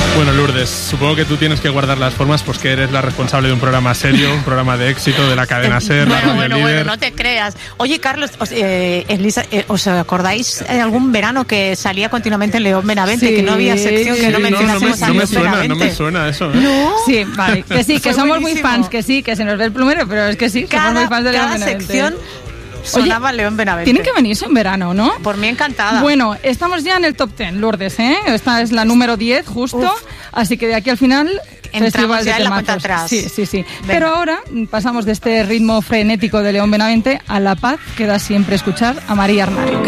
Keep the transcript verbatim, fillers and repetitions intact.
Bueno, Lourdes, supongo que tú tienes que guardar las formas, pues que eres la responsable de un programa serio, un programa de éxito de la cadena SER, bueno, la radio bueno, líder. bueno, no te creas. Oye, Carlos, os, eh, Elisa, eh, ¿os acordáis de algún verano que salía continuamente en León Benavente, Sí, que no había sección que sí, no no, no, me, mencionásemos a no me León suena, Benavente? no me suena eso, ¿eh? ¿No? Sí, vale, que sí, que Fue somos buenísimo. muy fans, que sí, que se nos ve el plumero, pero es que sí, somos Cada, muy fans de León cada Benavente. sección sonaba León Benavente. Tiene que venirse en verano, ¿no? Por mí encantada. Bueno, estamos ya en el top diez, Lourdes, ¿eh? Esta es la número diez, justo. Uf. Así que de aquí al final, Entramos festival ya de en la temazos. cuenta atrás. Sí, sí, sí. Venga. Pero ahora pasamos de este ritmo frenético de León Benavente a la paz que da siempre escuchar a María Arnaiz.